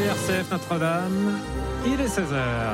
RCF Notre-Dame, il est 16h.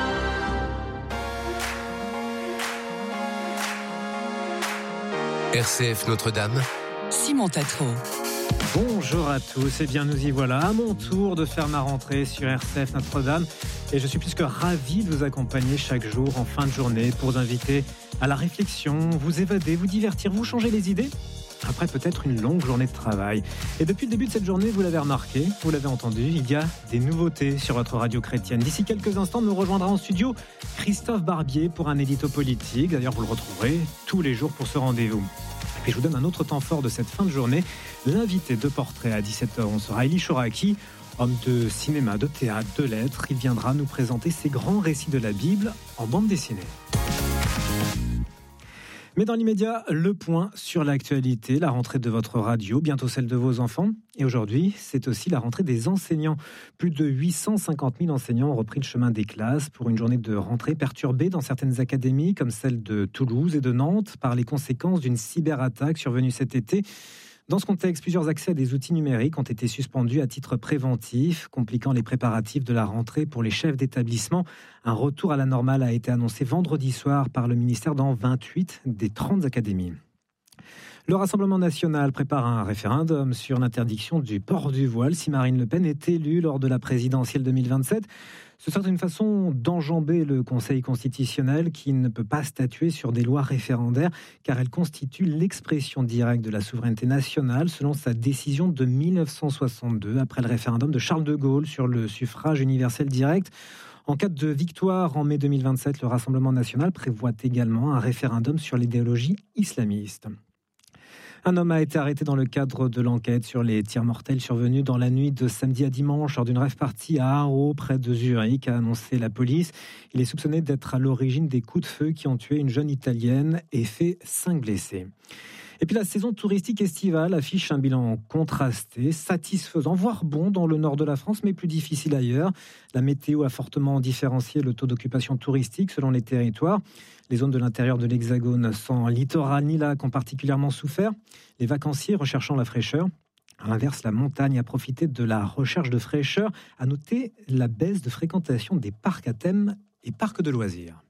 RCF Notre-Dame, Simon Tatro. Bonjour à tous, et bien nous y voilà, à mon tour de faire ma rentrée sur RCF Notre-Dame. Et je suis plus que ravi de vous accompagner chaque jour en fin de journée pour vous inviter à la réflexion, vous évader, vous divertir, vous changer les idées. Après peut-être une longue journée de travail. Et depuis le début de cette journée, vous l'avez remarqué, vous l'avez entendu, il y a des nouveautés sur votre radio chrétienne. D'ici quelques instants, nous rejoindra en studio Christophe Barbier pour un édito politique. D'ailleurs, vous le retrouverez tous les jours pour ce rendez-vous. Et puis je vous donne un autre temps fort de cette fin de journée. L'invité de portrait à 17h, sera Elie Chouraki, homme de cinéma, de théâtre, de lettres. Il viendra nous présenter ses grands récits de la Bible en bande dessinée. Mais dans l'immédiat, le point sur l'actualité, la rentrée de votre radio, bientôt celle de vos enfants. Et aujourd'hui, c'est aussi la rentrée des enseignants. Plus de 850 000 enseignants ont repris le chemin des classes pour une journée de rentrée perturbée dans certaines académies, comme celle de Toulouse et de Nantes, par les conséquences d'une cyberattaque survenue cet été. Dans ce contexte, plusieurs accès à des outils numériques ont été suspendus à titre préventif, compliquant les préparatifs de la rentrée pour les chefs d'établissement. Un retour à la normale a été annoncé vendredi soir par le ministère dans 28 des 30 académies. Le Rassemblement national prépare un référendum sur l'interdiction du port du voile si Marine Le Pen est élue lors de la présidentielle 2027. Ce serait une façon d'enjamber le Conseil constitutionnel qui ne peut pas statuer sur des lois référendaires car elles constituent l'expression directe de la souveraineté nationale selon sa décision de 1962 après le référendum de Charles de Gaulle sur le suffrage universel direct. En cas de victoire en mai 2027, le Rassemblement national prévoit également un référendum sur l'idéologie islamiste. Un homme a été arrêté dans le cadre de l'enquête sur les tirs mortels survenus dans la nuit de samedi à dimanche lors d'une rave-party à Haro, près de Zurich, a annoncé la police. Il est soupçonné d'être à l'origine des coups de feu qui ont tué une jeune Italienne et fait 5 blessés. Et puis la saison touristique estivale affiche un bilan contrasté, satisfaisant, voire bon dans le nord de la France, mais plus difficile ailleurs. La météo a fortement différencié le taux d'occupation touristique selon les territoires. Les zones de l'intérieur de l'Hexagone, sans littoral ni lac, ont particulièrement souffert. Les vacanciers recherchant la fraîcheur. À l'inverse, la montagne a profité de la recherche de fraîcheur. À noter la baisse de fréquentation des parcs à thème et parcs de loisirs.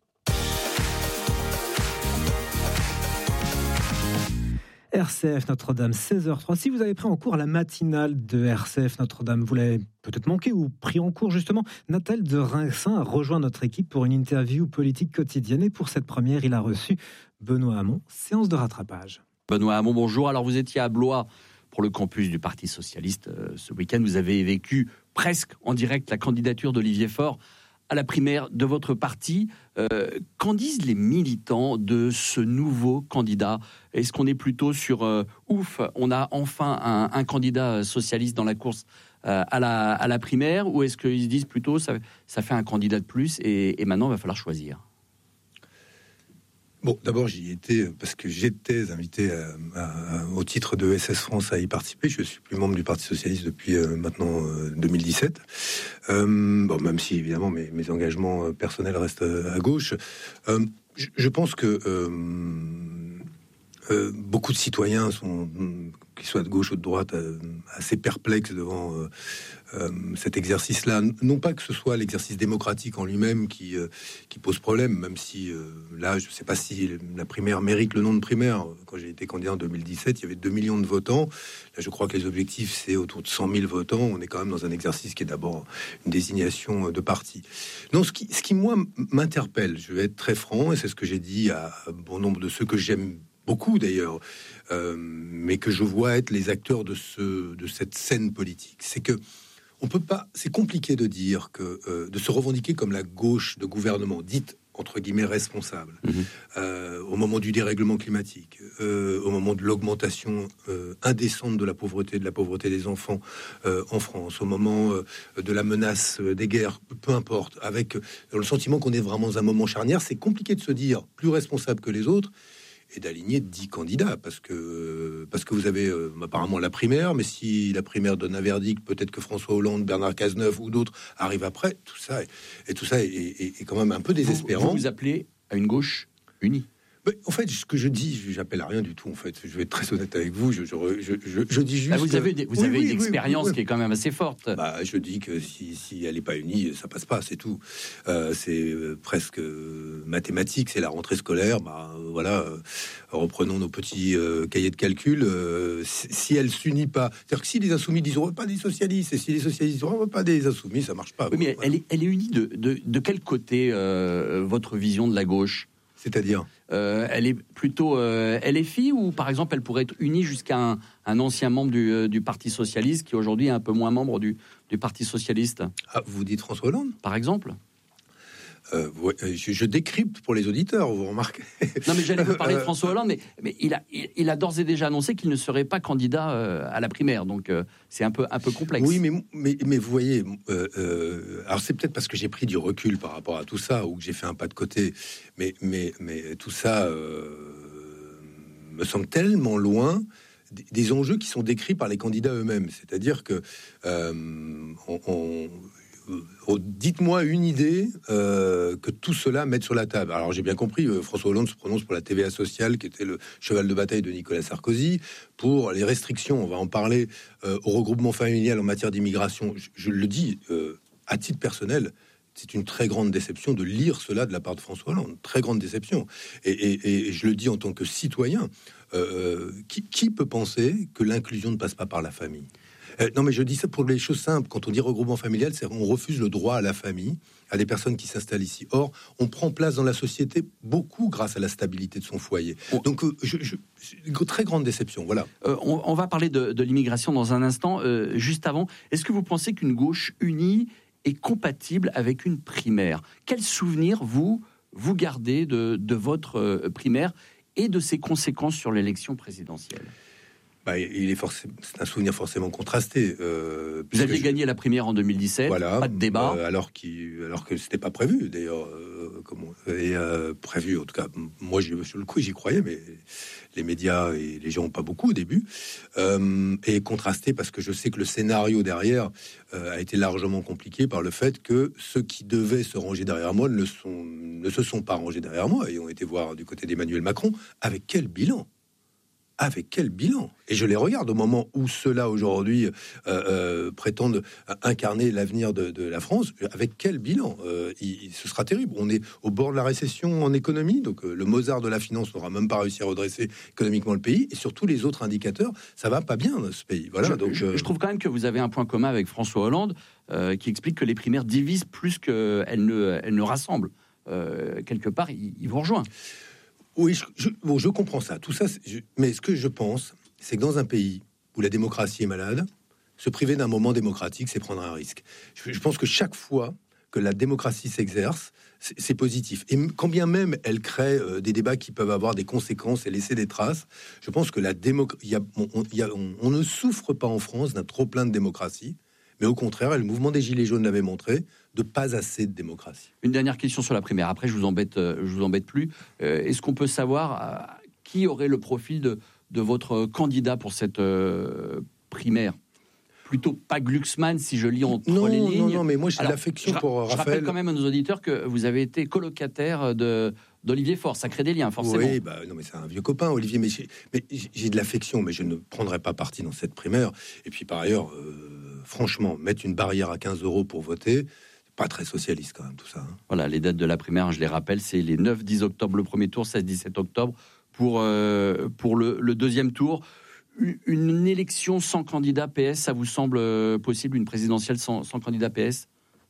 RCF Notre-Dame, 16h03. Si vous avez pris en cours la matinale de RCF Notre-Dame, vous l'avez peut-être manqué ou pris en cours justement, Nathalie de Rincin a rejoint notre équipe pour une interview politique quotidienne. Et pour cette première, il a reçu Benoît Hamon, séance de rattrapage. Benoît Hamon, bonjour. Alors vous étiez à Blois pour le campus du Parti Socialiste ce week-end. Vous avez vécu presque en direct la candidature d'Olivier Faure à la primaire de votre parti. Qu'en disent les militants de ce nouveau candidat ? Est-ce qu'on est plutôt sur ouf, on a enfin un candidat socialiste dans la course à la primaire, ou est-ce qu'ils se disent plutôt ça fait un candidat de plus et maintenant il va falloir choisir ? Bon, d'abord, j'y étais parce que j'étais invité au titre de SS France à y participer. Je suis plus membre du Parti Socialiste depuis maintenant 2017. Bon, même si évidemment mes engagements personnels restent à gauche. Je pense que beaucoup de citoyens qu'ils soient de gauche ou de droite, assez perplexes devant cet exercice-là. Non pas que ce soit l'exercice démocratique en lui-même qui pose problème, même si là, je ne sais pas si la primaire mérite le nom de primaire. Quand j'ai été candidat en 2017, il y avait 2 millions de votants. Là, je crois que les objectifs, c'est autour de 100 000 votants. On est quand même dans un exercice qui est d'abord une désignation de parti. Non, ce qui moi, m'interpelle, je vais être très franc, et c'est ce que j'ai dit à bon nombre de ceux que j'aime beaucoup d'ailleurs, mais que je vois être les acteurs de cette scène politique. C'est que on peut pas. C'est compliqué de dire que de se revendiquer comme la gauche de gouvernement, dite entre guillemets responsable, au moment du dérèglement climatique, au moment de l'augmentation indécente de la pauvreté des enfants en France, au moment de la menace des guerres, peu importe, avec le sentiment qu'on est vraiment dans un moment charnière. C'est compliqué de se dire plus responsable que les autres et d'aligner 10 candidats, parce que vous avez apparemment la primaire, mais si la primaire donne un verdict, peut-être que François Hollande, Bernard Cazeneuve ou d'autres arrivent après. Tout ça est quand même un peu désespérant. Vous appelez à une gauche unie. En fait, ce que je dis, j'appelle à rien du tout. En fait, je vais être très honnête avec vous. Je dis juste. Vous avez une expérience qui est quand même assez forte. Je dis que si elle n'est pas unie, ça passe pas. C'est tout. C'est presque mathématique. C'est la rentrée scolaire. Voilà. Reprenons nos petits cahiers de calcul. Si elle s'unit pas, c'est-à-dire que si les insoumis disent on veut pas des socialistes, et si les socialistes disent on veut pas des insoumis, ça marche pas. Oui, mais voilà. Elle est unie de quel côté votre vision de la gauche? C'est-à-dire elle est plutôt LFI, ou par exemple elle pourrait être unie jusqu'à un ancien membre du Parti Socialiste qui aujourd'hui est un peu moins membre du Parti Socialiste. Vous dites François Hollande, par exemple? Je décrypte pour les auditeurs, vous remarquez. Non, mais j'allais vous parler de François Hollande, mais il a d'ores et déjà annoncé qu'il ne serait pas candidat à la primaire, donc c'est un peu complexe. Oui, mais vous voyez, alors c'est peut-être parce que j'ai pris du recul par rapport à tout ça, ou que j'ai fait un pas de côté, mais tout ça me semble tellement loin des enjeux qui sont décrits par les candidats eux-mêmes. C'est-à-dire que dites-moi une idée que tout cela mette sur la table. Alors j'ai bien compris, François Hollande se prononce pour la TVA sociale, qui était le cheval de bataille de Nicolas Sarkozy, pour les restrictions, on va en parler, au regroupement familial en matière d'immigration. Je le dis à titre personnel, c'est une très grande déception de lire cela de la part de François Hollande, très grande déception. Et je le dis en tant que citoyen, qui peut penser que l'inclusion ne passe pas par la famille ? Non, mais je dis ça pour les choses simples. Quand on dit regroupement familial, c'est on refuse le droit à la famille, à des personnes qui s'installent ici. Or, on prend place dans la société beaucoup grâce à la stabilité de son foyer. Donc, une très grande déception. Voilà. On va parler de l'immigration dans un instant. Juste avant, est-ce que vous pensez qu'une gauche unie est compatible avec une primaire? Quel souvenir vous gardez de votre primaire et de ses conséquences sur l'élection présidentielle? C'est un souvenir forcément contrasté. Vous aviez gagné la primaire en 2017, voilà, pas de débat. Alors que c'était pas prévu, d'ailleurs. Prévu, en tout cas, moi, sur le coup, j'y croyais, mais les médias et les gens n'ont pas beaucoup au début. Et contrasté parce que je sais que le scénario derrière a été largement compliqué par le fait que ceux qui devaient se ranger derrière moi ne se sont pas rangés derrière moi et ont été voir du côté d'Emmanuel Macron. Avec quel bilan ? Et je les regarde au moment où ceux-là aujourd'hui prétendent incarner l'avenir de la France. Avec quel bilan ce sera terrible. On est au bord de la récession en économie, donc le Mozart de la finance n'aura même pas réussi à redresser économiquement le pays. Et sur tous les autres indicateurs, ça va pas bien dans ce pays. Voilà. Je trouve quand même que vous avez un point commun avec François Hollande qui explique que les primaires divisent plus qu'elles ne rassemblent. Quelque part, il vous rejoint. Oui, je comprends ça. Tout ça, mais ce que je pense, c'est que dans un pays où la démocratie est malade, se priver d'un moment démocratique, c'est prendre un risque. Je pense que chaque fois que la démocratie s'exerce, c'est positif. Et quand bien même elle crée des débats qui peuvent avoir des conséquences et laisser des traces, je pense que on ne souffre pas en France d'un trop plein de démocratie, mais au contraire, le mouvement des Gilets jaunes l'avait montré, de pas assez de démocratie. Une dernière question sur la primaire. Après, je vous embête plus. Est-ce qu'on peut savoir qui aurait le profil de votre candidat pour cette primaire? Plutôt pas Glucksmann, si je lis entre les lignes. Non, mais moi j'ai de l'affection pour Raphaël. Je rappelle quand même à nos auditeurs que vous avez été colocataire d'Olivier Faure. Ça crée des liens, forcément. Oui, non, mais c'est un vieux copain, Olivier. Mais j'ai de l'affection, mais je ne prendrai pas parti dans cette primaire. Et puis par ailleurs, franchement, mettre une barrière à 15 € pour voter, pas très socialiste quand même, tout ça. Voilà, les dates de la primaire, je les rappelle, c'est les 9-10 octobre le premier tour, 16-17 octobre pour le deuxième tour. Une élection sans candidat PS, ça vous semble possible, une présidentielle sans candidat PS?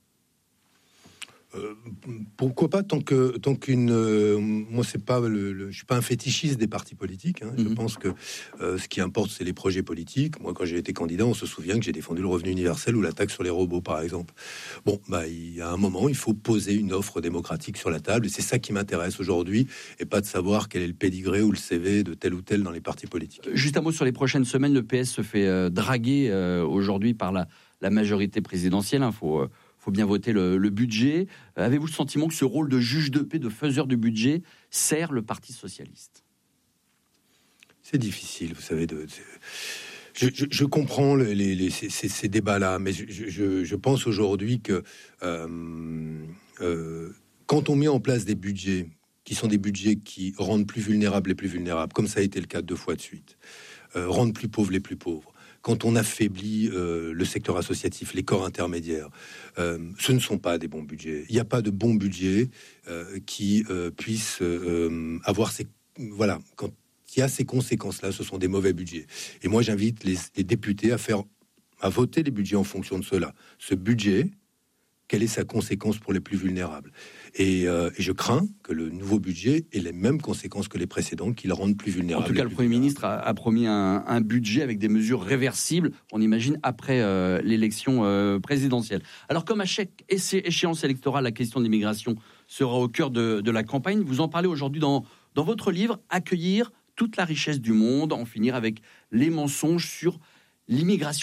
Pourquoi pas, tant moi c'est pas je suis pas un fétichiste des partis politiques, hein. Je pense que ce qui importe c'est les projets politiques. Moi quand j'ai été candidat, on se souvient que j'ai défendu le revenu universel ou la taxe sur les robots par exemple. Il y a un moment il faut poser une offre démocratique sur la table et c'est ça qui m'intéresse aujourd'hui et pas de savoir quel est le pédigré ou le CV de tel ou tel dans les partis politiques. Juste un mot sur les prochaines semaines, le PS se fait draguer aujourd'hui par la majorité présidentielle, hein. Faut bien voter le budget. Avez-vous le sentiment que ce rôle de juge de paix, de faiseur de budget, sert le Parti socialiste? C'est difficile, vous savez. Je comprends ces débats-là, mais je pense aujourd'hui que quand on met en place des budgets qui sont des budgets qui rendent plus vulnérables les plus vulnérables, comme ça a été le cas 2 fois de suite, rendent plus pauvres les plus pauvres, quand on affaiblit le secteur associatif, les corps intermédiaires, ce ne sont pas des bons budgets. Il n'y a pas de bons budgets qui puissent avoir ces... Voilà, quand il y a ces conséquences-là, ce sont des mauvais budgets. Et moi, j'invite les députés à voter les budgets en fonction de cela. Ce budget, quelle est sa conséquence pour les plus vulnérables ? Et je crains que le nouveau budget ait les mêmes conséquences que les précédents, qui le rendent plus vulnérables. En tout cas, le Premier ministre a promis un budget avec des mesures réversibles, on imagine, après l'élection présidentielle. Alors, comme à chaque échéance électorale, la question de l'immigration sera au cœur de la campagne. Vous en parlez aujourd'hui dans votre livre « Accueillir toute la richesse du monde, en finir avec les mensonges sur l'immigration ».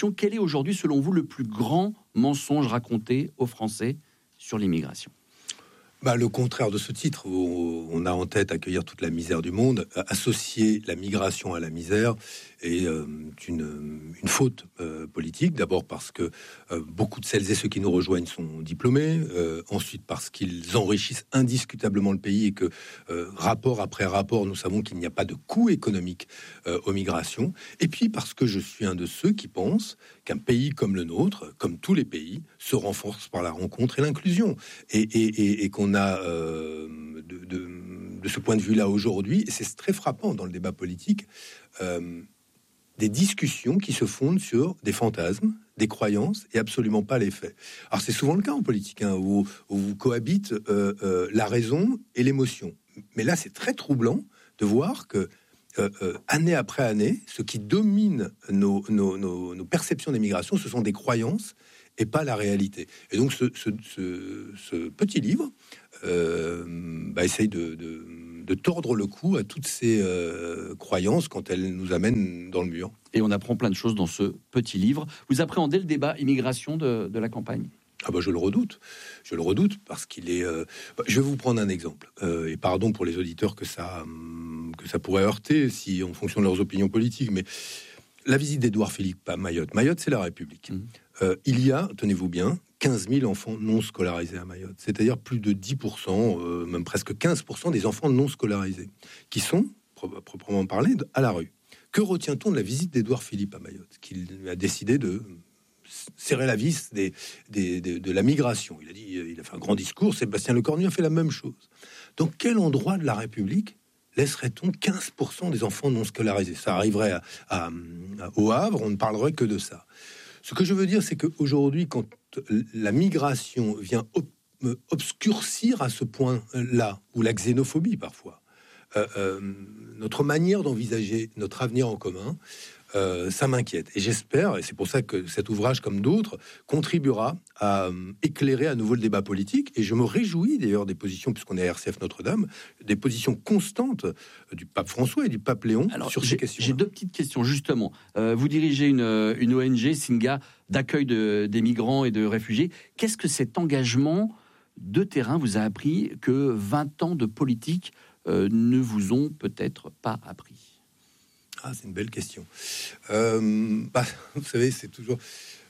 Quel est aujourd'hui, selon vous, le plus grand mensonge raconté aux Français sur l'immigration ? Le contraire de ce titre, où on a en tête accueillir toute la misère du monde, associer la migration à la misère est une faute politique. D'abord parce que beaucoup de celles et ceux qui nous rejoignent sont diplômés, ensuite parce qu'ils enrichissent indiscutablement le pays et que rapport après rapport, nous savons qu'il n'y a pas de coût économique aux migrations, et puis parce que je suis un de ceux qui pensent qu'un pays comme le nôtre, comme tous les pays, se renforce par la rencontre et l'inclusion, et qu'on a de ce point de vue-là aujourd'hui, et c'est très frappant dans le débat politique, des discussions qui se fondent sur des fantasmes, des croyances, et absolument pas les faits. Alors c'est souvent le cas en politique, où cohabitent la raison et l'émotion. Mais là, c'est très troublant de voir que année après année, ce qui domine nos perceptions des migrations, ce sont des croyances et pas la réalité. Et donc ce petit livre essaye de tordre le cou à toutes ces croyances quand elles nous amènent dans le mur. Et on apprend plein de choses dans ce petit livre. Vous appréhendez le débat immigration de la campagne ? Je le redoute parce qu'il est... je vais vous prendre un exemple, et pardon pour les auditeurs que ça pourrait heurter si en fonction de leurs opinions politiques, mais la visite d'Édouard Philippe à Mayotte. Mayotte, c'est la République. Il y a, tenez-vous bien, 15 000 enfants non scolarisés à Mayotte, c'est-à-dire plus de 10%, même presque 15% des enfants non scolarisés, qui sont, proprement parlé, à la rue. Que retient-on de la visite d'Édouard Philippe à Mayotte, qu'il a décidé de serrer la vis de la migration? Il a fait un grand discours, Sébastien Lecornu a fait la même chose. Dans quel endroit de la République laisserait-on 15% des enfants non scolarisés? Ça arriverait au Havre, on ne parlerait que de ça. Ce que je veux dire, c'est qu'aujourd'hui, quand la migration vient obscurcir à ce point-là, ou la xénophobie parfois, notre manière d'envisager notre avenir en commun, ça m'inquiète. Et j'espère, et c'est pour ça que cet ouvrage, comme d'autres, contribuera à éclairer à nouveau le débat politique. Et je me réjouis d'ailleurs des positions, puisqu'on est à RCF Notre-Dame, des positions constantes du pape François et du pape Léon sur ces questions. J'ai 2 petites questions, justement. Vous dirigez une ONG, Singa, d'accueil des migrants et de réfugiés. Qu'est-ce que cet engagement de terrain vous a appris que 20 ans de politique ne vous ont peut-être pas appris? C'est une belle question. Vous savez, c'est toujours...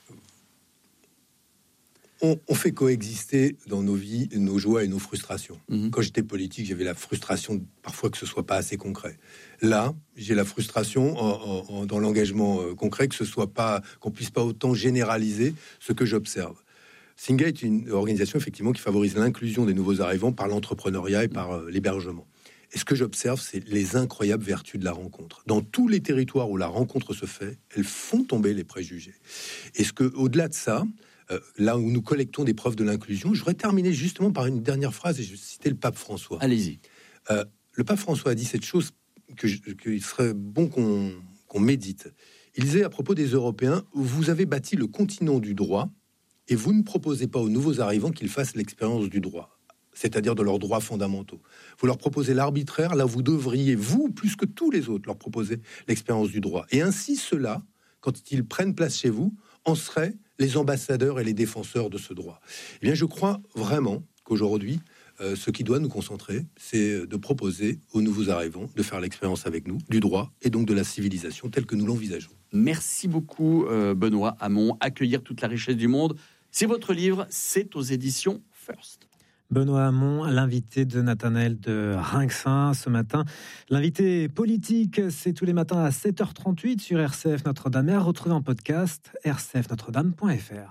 On fait coexister dans nos vies nos joies et nos frustrations. Quand j'étais politique, j'avais la frustration parfois que ce soit pas assez concret. Là, j'ai la frustration dans l'engagement concret qu'on puisse pas autant généraliser ce que j'observe. Singa est une organisation effectivement qui favorise l'inclusion des nouveaux arrivants par l'entrepreneuriat et par l'hébergement. Et ce que j'observe, c'est les incroyables vertus de la rencontre. Dans tous les territoires où la rencontre se fait, elles font tomber les préjugés. Et au-delà de ça, là où nous collectons des preuves de l'inclusion, je voudrais terminer justement par une dernière phrase, et je vais citer le pape François. Allez-y. Le pape François a dit cette chose qu'il serait bon qu'on médite. Il disait à propos des Européens, vous avez bâti le continent du droit, et vous ne proposez pas aux nouveaux arrivants qu'ils fassent l'expérience du droit, c'est-à-dire de leurs droits fondamentaux. Vous leur proposez l'arbitraire, là vous devriez, vous, plus que tous les autres, leur proposer l'expérience du droit. Et ainsi, ceux-là, quand ils prennent place chez vous, en seraient les ambassadeurs et les défenseurs de ce droit. Eh bien, je crois vraiment qu'aujourd'hui, ce qui doit nous concentrer, c'est de proposer aux nouveaux arrivants de faire l'expérience avec nous, du droit et donc de la civilisation telle que nous l'envisageons. Merci beaucoup, Benoît Hamon. Accueillir toute la richesse du monde, c'est votre livre, c'est aux éditions First. Benoît Hamon, l'invité de Nathanaël de Rinxin ce matin. L'invité politique, c'est tous les matins à 7h38 sur RCF Notre-Dame et à retrouver en podcast rcfnotredame.fr.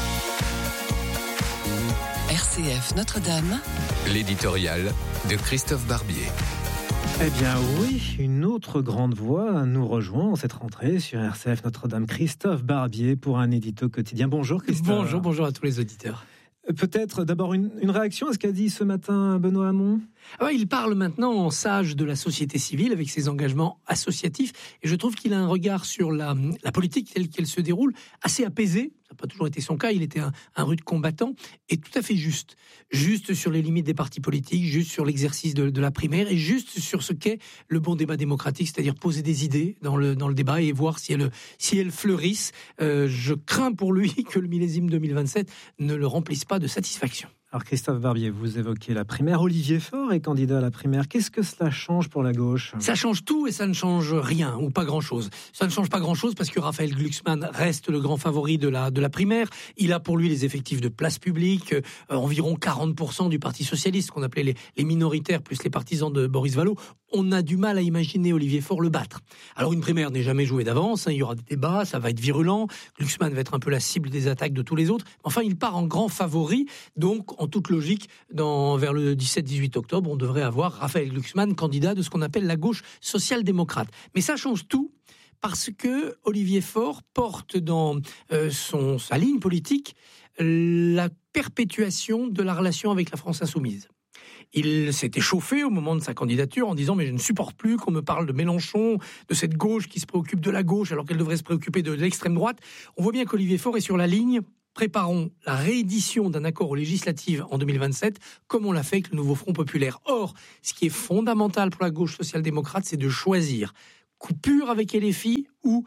RCF Notre-Dame, l'éditorial de Christophe Barbier. Eh bien oui, une autre grande voix nous rejoint en cette rentrée sur RCF Notre-Dame. Christophe Barbier pour un édito quotidien. Bonjour Christophe. Bonjour à tous les auditeurs. Peut-être d'abord une réaction à ce qu'a dit ce matin Benoît Hamon. Il parle maintenant en sage de la société civile avec ses engagements associatifs et je trouve qu'il a un regard sur la politique telle qu'elle se déroule assez apaisé. Ça n'a pas toujours été son cas, il était un rude combattant et tout à fait juste. Juste sur les limites des partis politiques, juste sur l'exercice de la primaire et juste sur ce qu'est le bon débat démocratique, c'est-à-dire poser des idées dans le débat et voir si elles fleurissent. Je crains pour lui que le millésime 2027 ne le remplisse pas de satisfaction. Alors Christophe Barbier, vous évoquez la primaire. Olivier Faure est candidat à la primaire. Qu'est-ce que cela change pour la gauche ? Ça change tout et ça ne change rien ou pas grand-chose. Ça ne change pas grand-chose parce que Raphaël Glucksmann reste le grand favori de la primaire. Il a pour lui les effectifs de place publique, environ 40% du Parti socialiste, qu'on appelait les minoritaires, plus les partisans de Boris Vallaud. On a du mal à imaginer Olivier Faure le battre. Alors une primaire n'est jamais jouée d'avance, il y aura des débats, ça va être virulent. Glucksmann va être un peu la cible des attaques de tous les autres. Enfin, il part en grand favori, donc en toute logique, vers le 17-18 octobre, on devrait avoir Raphaël Glucksmann, candidat de ce qu'on appelle la gauche social-démocrate. Mais ça change tout, parce que Olivier Faure porte dans sa ligne politique la perpétuation de la relation avec la France insoumise. Il s'est échauffé au moment de sa candidature en disant « mais je ne supporte plus qu'on me parle de Mélenchon, de cette gauche qui se préoccupe de la gauche alors qu'elle devrait se préoccuper de l'extrême droite ». On voit bien qu'Olivier Faure est sur la ligne. Préparons la réédition d'un accord aux législatives en 2027, comme on l'a fait avec le nouveau Front populaire. Or, ce qui est fondamental pour la gauche social-démocrate, c'est de choisir coupure avec LFI ou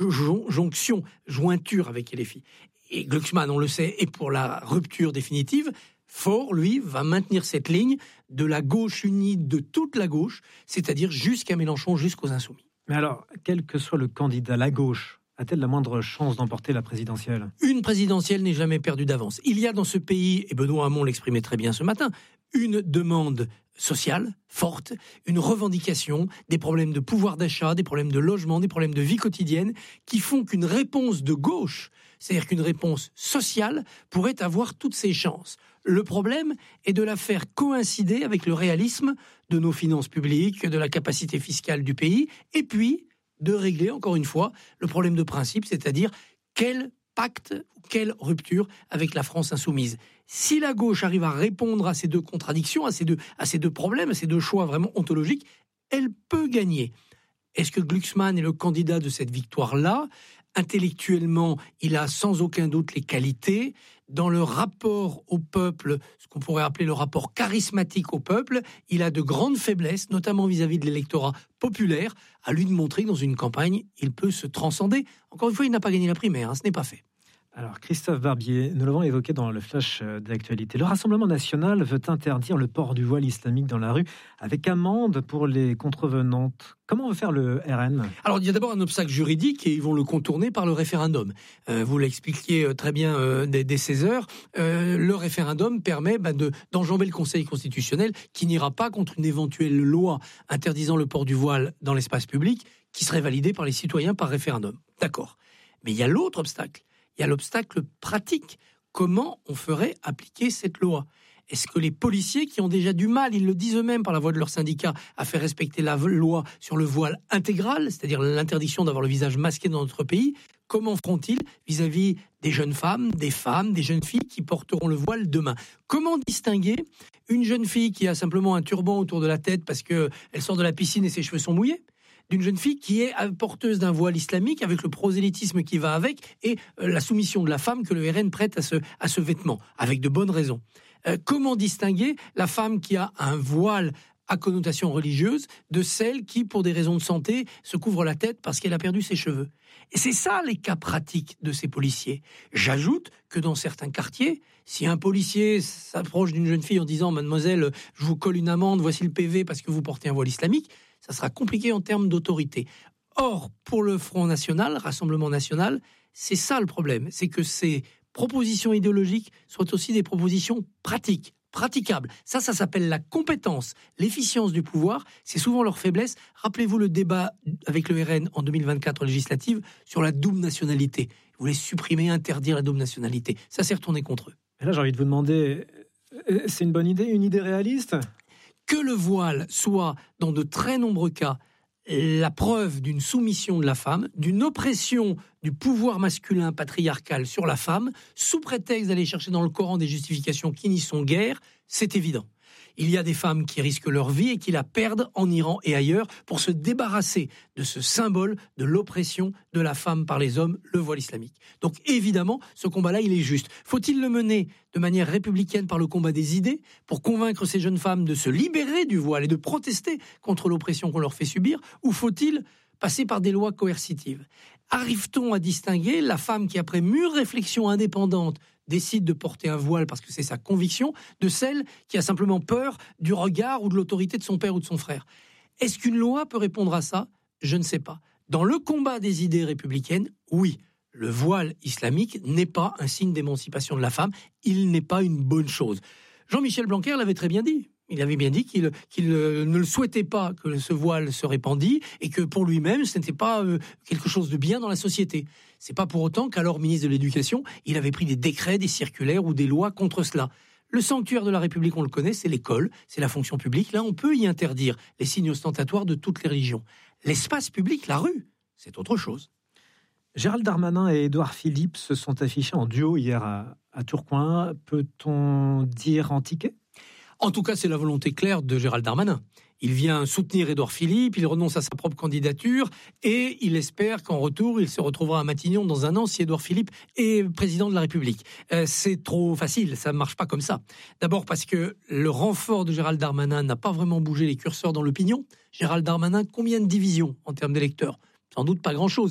jointure avec LFI. Et Glucksmann, on le sait, est pour la rupture définitive. Faure, lui, va maintenir cette ligne de la gauche unie de toute la gauche, c'est-à-dire jusqu'à Mélenchon, jusqu'aux Insoumis. Mais alors, quel que soit le candidat, la gauche a-t-elle la moindre chance d'emporter la présidentielle ? Une présidentielle n'est jamais perdue d'avance. Il y a dans ce pays, et Benoît Hamon l'exprimait très bien ce matin, une demande sociale forte, une revendication, des problèmes de pouvoir d'achat, des problèmes de logement, des problèmes de vie quotidienne, qui font qu'une réponse de gauche, c'est-à-dire qu'une réponse sociale, pourrait avoir toutes ses chances. Le problème est de la faire coïncider avec le réalisme de nos finances publiques, de la capacité fiscale du pays, et puis de régler, encore une fois, le problème de principe, c'est-à-dire quel pacte ou quelle rupture avec la France insoumise. Si la gauche arrive à répondre à ces deux contradictions, à ces deux problèmes, à ces deux choix vraiment ontologiques, elle peut gagner. Est-ce que Glucksmann est le candidat de cette victoire-là ? Intellectuellement, il a sans aucun doute les qualités. Dans le rapport au peuple, ce qu'on pourrait appeler le rapport charismatique au peuple, il a de grandes faiblesses, notamment vis-à-vis de l'électorat populaire. À lui de montrer que dans une campagne, il peut se transcender. Encore une fois, il n'a pas gagné la primaire, ce n'est pas fait. Alors, Christophe Barbier, nous l'avons évoqué dans le flash d'actualité. Le Rassemblement national veut interdire le port du voile islamique dans la rue avec amende pour les contrevenantes. Comment veut faire le RN ? Alors, il y a d'abord un obstacle juridique et ils vont le contourner par le référendum. Vous l'expliquiez très bien dès 16 heures. Le référendum permet d'enjamber le Conseil constitutionnel qui n'ira pas contre une éventuelle loi interdisant le port du voile dans l'espace public qui serait validée par les citoyens par référendum. D'accord. Mais il y a l'autre obstacle. Il y a l'obstacle pratique. Comment on ferait appliquer cette loi ? Est-ce que les policiers qui ont déjà du mal, ils le disent eux-mêmes par la voix de leur syndicat, à faire respecter la loi sur le voile intégral, c'est-à-dire l'interdiction d'avoir le visage masqué dans notre pays, comment feront-ils vis-à-vis des jeunes femmes, des jeunes filles qui porteront le voile demain ? Comment distinguer une jeune fille qui a simplement un turban autour de la tête parce qu'elle sort de la piscine et ses cheveux sont mouillés ? D'une jeune fille qui est porteuse d'un voile islamique avec le prosélytisme qui va avec et la soumission de la femme que le RN prête à ce vêtement, avec de bonnes raisons. Comment distinguer la femme qui a un voile à connotation religieuse de celle qui, pour des raisons de santé, se couvre la tête parce qu'elle a perdu ses cheveux ? Et c'est ça les cas pratiques de ces policiers. J'ajoute que dans certains quartiers, si un policier s'approche d'une jeune fille en disant « Mademoiselle, je vous colle une amende, voici le PV parce que vous portez un voile islamique », ça sera compliqué en termes d'autorité. Or, pour le Front National, Rassemblement National, c'est ça le problème, c'est que ces propositions idéologiques soient aussi des propositions pratiques. praticable. Ça s'appelle la compétence, l'efficience du pouvoir. C'est souvent leur faiblesse. Rappelez-vous le débat avec le RN en 2024 législative sur la double nationalité. Ils voulaient supprimer, interdire la double nationalité. Ça s'est retourné contre eux. Et là, j'ai envie de vous demander, c'est une bonne idée, une idée réaliste ? Que le voile soit, dans de très nombreux cas, la preuve d'une soumission de la femme, d'une oppression du pouvoir masculin patriarcal sur la femme, sous prétexte d'aller chercher dans le Coran des justifications qui n'y sont guère, c'est évident. Il y a des femmes qui risquent leur vie et qui la perdent en Iran et ailleurs pour se débarrasser de ce symbole de l'oppression de la femme par les hommes, le voile islamique. Donc évidemment, ce combat-là, il est juste. Faut-il le mener de manière républicaine par le combat des idées pour convaincre ces jeunes femmes de se libérer du voile et de protester contre l'oppression qu'on leur fait subir, ou faut-il passer par des lois coercitives ? Arrive-t-on à distinguer la femme qui, après mûre réflexion indépendante, décide de porter un voile parce que c'est sa conviction, de celle qui a simplement peur du regard ou de l'autorité de son père ou de son frère? Est-ce qu'une loi peut répondre à ça? Je ne sais pas. Dans le combat des idées républicaines, oui, le voile islamique n'est pas un signe d'émancipation de la femme, il n'est pas une bonne chose. Jean-Michel Blanquer l'avait très bien dit. Il avait bien dit qu'il ne le souhaitait pas que ce voile se répandît et que pour lui-même, ce n'était pas quelque chose de bien dans la société. C'est pas pour autant qu'alors ministre de l'Éducation, il avait pris des décrets, des circulaires ou des lois contre cela. Le sanctuaire de la République, on le connaît, c'est l'école, c'est la fonction publique. Là, on peut y interdire les signes ostentatoires de toutes les religions. L'espace public, la rue, c'est autre chose. Gérald Darmanin et Édouard Philippe se sont affichés en duo hier à Tourcoing. Peut-on dire en ticket ? En tout cas, c'est la volonté claire de Gérald Darmanin. Il vient soutenir Édouard Philippe, il renonce à sa propre candidature et il espère qu'en retour, il se retrouvera à Matignon dans un an si Édouard Philippe est président de la République. C'est trop facile, ça ne marche pas comme ça. D'abord parce que le renfort de Gérald Darmanin n'a pas vraiment bougé les curseurs dans l'opinion. Gérald Darmanin, combien de divisions en termes d'électeurs ? Sans doute pas grand-chose.